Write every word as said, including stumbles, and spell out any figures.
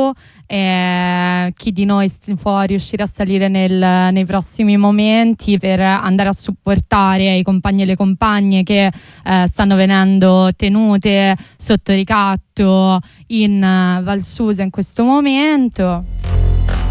più, e chi di noi può riuscire a salire nel, nei prossimi momenti per andare a supportare i compagni e le compagne che eh, stanno venendo tenute sotto ricatto in uh, Val Susa in questo momento.